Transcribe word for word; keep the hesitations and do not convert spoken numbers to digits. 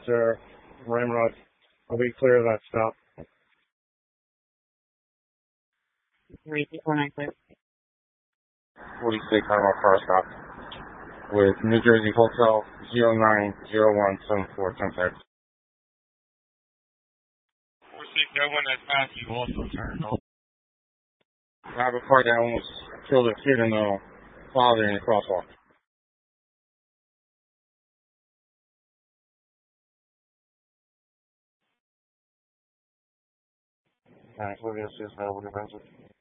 to Ramrod. I'll be clear of that stop. three four nine clear. forty-six Highway car stop with New Jersey Hotel zero nine zero one seven four contact. forty-six, that one that passed you also turned off. I have a car that almost killed a kid and a father in the crosswalk. Alright, we're going to see this now. We're going to